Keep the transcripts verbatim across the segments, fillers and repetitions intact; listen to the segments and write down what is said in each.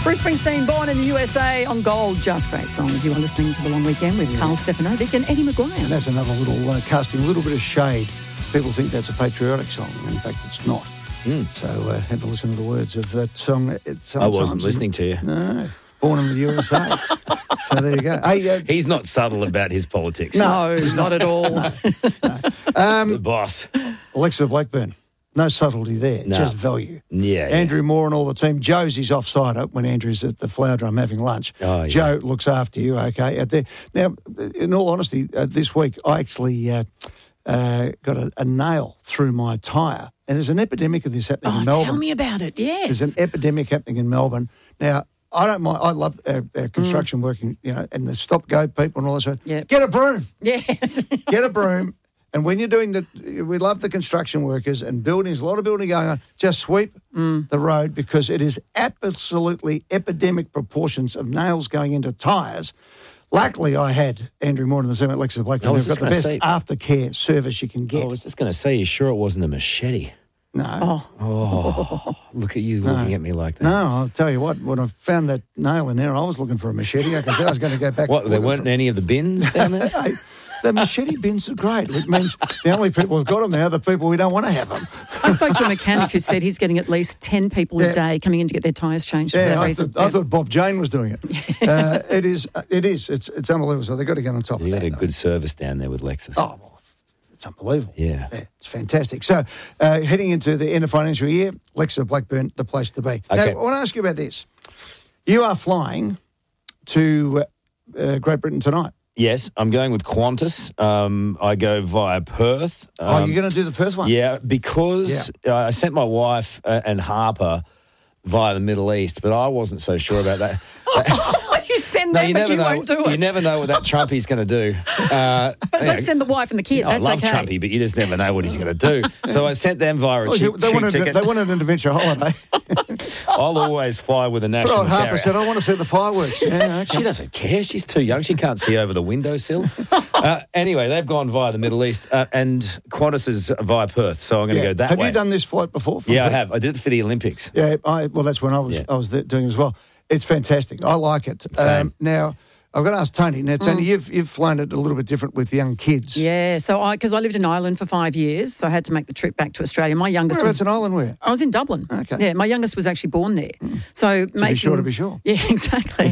Bruce Springsteen, born in the U S A on Gold. Just great songs. You are listening to The Long Weekend with yeah. Carl Stefanovic and Eddie Maguire. And that's another little, uh, casting a little bit of shade. People think that's a patriotic song. In fact, it's not. Mm. So uh, have a listen to the words of that song. I wasn't listening to you. No. Born in the U S A. So there you go. Hey, uh, He's not subtle about his politics. No, he's not at all. no, no. Um, the boss. Alexa Blackburn. No subtlety there, no. Just value. Yeah, Andrew yeah. Moore and all the team. Josie's offside up when Andrew's at the Flower Drum having lunch. Oh, yeah. Joe looks after you, okay. Out there. Now, in all honesty, uh, this week I actually uh, uh, got a, a nail through my tyre, and there's an epidemic of this happening oh, in Melbourne. Tell me about it, yes. There's an epidemic happening in Melbourne. Now, I don't mind. I love uh, uh, construction mm. working, you know, and the stop-go people and all that sort of yep. Get a broom. Yes. Get a broom. And when you're doing the, we love the construction workers and buildings, a lot of building going on, just sweep mm. the road because it is absolutely epidemic proportions of nails going into tyres. Luckily, I had Andrew Moore and the team at Lexus Blackburn who've got the best say, aftercare service you can get. I was just going to say, you sure it wasn't a machete? No. Oh. oh. Look at you looking no. at me like that. No, I'll tell you what, when I found that nail in there, I was looking for a machete. I can say I was going to go back. What, there weren't for... any of the bins down there? Hey, the machete bins are great. It means the only people who've got them now are the people we don't want to have them. I spoke to a mechanic who said he's getting at least ten people yeah. a day coming in to get their tyres changed yeah, for that I reason. Th- I thought Bob Jane was doing it. uh, it is. It is. It's it's unbelievable. So they've got to get on top you of that. You got a good service down there with Lexus. Oh, well, it's unbelievable. Yeah. yeah it's fantastic. So uh, heading into the end of financial year, Lexus Blackburn, the place to be. Okay. Now, I want to ask you about this. You are flying to uh, Great Britain tonight. Yes, I'm going with Qantas. Um, I go via Perth. Um, oh, you're going to do the Perth one? Yeah, because yeah. Uh, I sent my wife uh, and Harper via the Middle East, but I wasn't so sure about that. You send no, them, you but never you know, won't do it. You never know what that Trumpy's going to do. Uh, but let's send the wife and the kid. I That's love okay. Trumpy, but you just never know what he's going to do. So I sent them via a well, cheap, they, cheap wanted, ticket. They wanted an adventure holiday. I'll always fly with a national But Harper carrier. said, I want to see the fireworks. Yeah, okay. She doesn't care. She's too young. She can't see over the windowsill. uh, anyway, they've gone via the Middle East, uh, and Qantas is via Perth, so I'm going to yeah. go that have way. Have you done this flight before? Yeah, Perth? I have. I did it for the Olympics. Yeah, I, well, that's when I was yeah. I was doing it as well. It's fantastic. I like it. Same. Um, now, I've got to ask Tony. Now, Tony, mm. you've you've flown it a little bit different with young kids. Yeah, so I because I lived in Ireland for five years, so I had to make the trip back to Australia. My youngest Whereabouts was in Ireland where? I was in Dublin. Okay. Yeah, my youngest was actually born there. Mm. So to making, be sure to be sure. Yeah, exactly.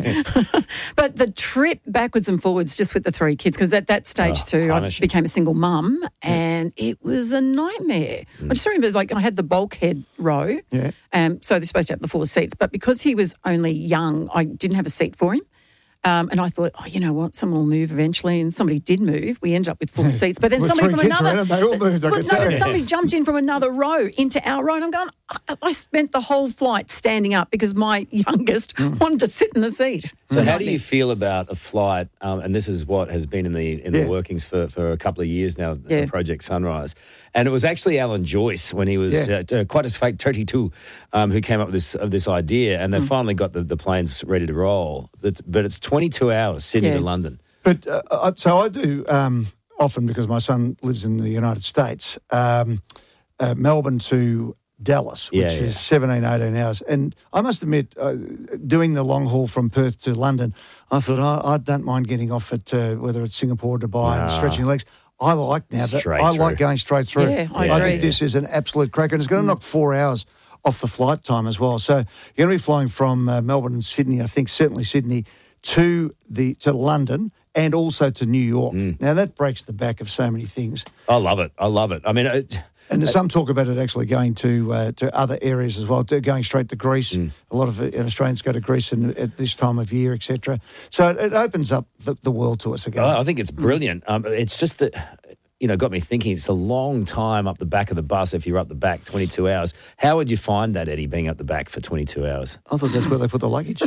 But the trip backwards and forwards just with the three kids, because at that stage oh, too, punishing. I became a single mum, and yeah. it was a nightmare. Mm. I just remember, like, I had the bulkhead row, yeah. um, so they're supposed to have the four seats, but because he was only young, I didn't have a seat for him. Um, and I thought, oh, you know what, someone will move eventually, and somebody did move. We ended up with four seats, but then with somebody three from kids another, around, they all moved. I well, could no, tell then you. somebody jumped in from another row into our row, and I'm going, I, I spent the whole flight standing up because my youngest mm. wanted to sit in the seat. So, how do you feel about a flight? Um, and this is what has been in the in yeah. the workings for, for a couple of years now. Yeah. The Project Sunrise, and it was actually Alan Joyce when he was yeah. uh, quite as fake thirty-two, um, who came up with this of this idea, and they mm. finally got the, the planes ready to roll. But, but it's twenty-two hours Sydney yeah. to London. But uh, so I do um, often because my son lives in the United States, um, uh, Melbourne to Dallas, which yeah, yeah. is seventeen, eighteen hours. And I must admit, uh, doing the long haul from Perth to London, I thought, oh, I don't mind getting off at uh, whether it's Singapore, Dubai, nah. and stretching legs. I like now that Straight I through. like going straight through. Yeah, I I agree. think this is an absolute cracker, and it's going to Mm. knock four hours off the flight time as well. So you're going to be flying from uh, Melbourne and Sydney, I think certainly Sydney, to the to London and also to New York. Mm. Now, that breaks the back of so many things. I love it. I love it. I mean, it, And there's some talk about it actually going to uh, to other areas as well, to going straight to Greece. Mm. A lot of uh, Australians go to Greece in, at this time of year, et cetera. So it, it opens up the, the world to us again. I think it's brilliant. Um, it's just that, you know, got me thinking. It's a long time up the back of the bus if you're up the back, twenty-two hours. How would you find that, Eddie, being up the back for twenty-two hours? I thought that's where they put the luggage.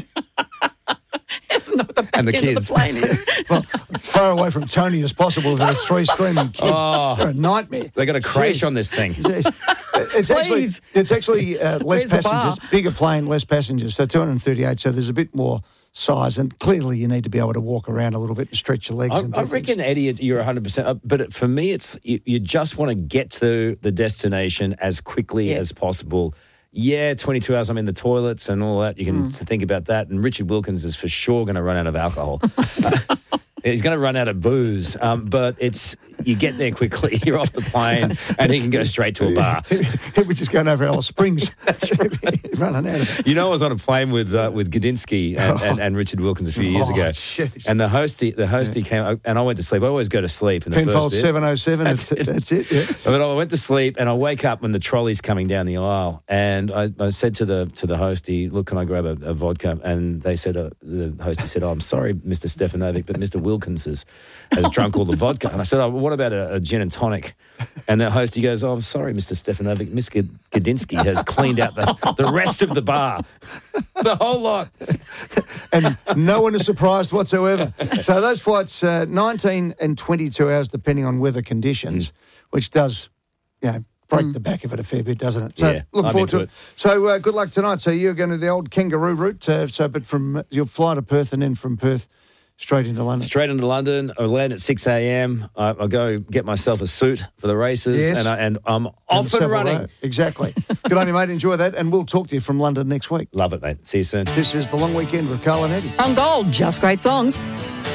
That's not the back And the end kids. of the plane is. Well, far away from Tony as possible with those three screaming kids. Oh. They're a nightmare. They got a crash Jeez. on this thing. It's, it's actually Please. it's actually uh, less Where's the passengers, bar? bigger plane, less passengers. So two hundred thirty-eight. So there's a bit more size, and clearly you need to be able to walk around a little bit and stretch your legs. I, and do I reckon, things. Eddie, you're one hundred percent. Uh, but for me, it's you, you just want to get to the destination as quickly Yeah. as possible. Yeah, twenty-two hours I'm in the toilets and all that. You can mm. think about that. And Richard Wilkins is for sure going to run out of alcohol. He's going to run out of booze, um, but it's you get there quickly, you're off the plane, and he can go straight to a bar. He was just going over Alice Springs. Running out of it. You know, I was on a plane with uh, with Gudinski and, and, and Richard Wilkins a few years oh, ago. Geez. And the hostie, the hostie yeah. came, and I went to sleep. I always go to sleep in the Penfold first bit. seven oh seven, that's, that's it. That's it yeah. But I went to sleep, and I wake up when the trolley's coming down the aisle, and I, I said to the to the hostie, "Look, can I grab a, a vodka?" And they said, uh, the hostie said, "Oh, I'm sorry, Mister Stefanovic, but Mister Wilkins has, has drunk all the vodka." And I said, "Oh, what about a, a gin and tonic?" And the hostie goes, "Oh, I'm sorry, Mister Stefanovic, Miss Gudinski has cleaned out the, the rest of the bar, the whole lot." And no one is surprised whatsoever. So those flights, uh, nineteen and twenty-two hours, depending on weather conditions, mm. which does, you know, break mm. the back of it a fair bit, doesn't it? So yeah, look I'm forward to it. it. So uh, good luck tonight. So you're going to the old kangaroo route. Uh, so, but from uh, you'll fly to Perth and then from Perth straight into London. Straight into London. I land at six a.m. I, I go get myself a suit for the races, yes. and, I, and I'm off and, and running. Road. Exactly. Good on you, mate. Enjoy that, and we'll talk to you from London next week. Love it, mate. See you soon. This is The Long Weekend with Carl and Eddie. On Gold, just great songs.